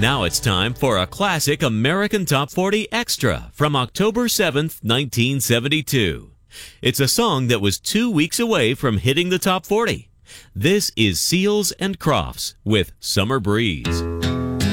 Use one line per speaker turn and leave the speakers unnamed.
Now it's time for a classic American Top 40 Extra from October 7th, 1972. It's a song that was 2 weeks away from hitting the top 40. This is Seals and Crofts with Summer Breeze.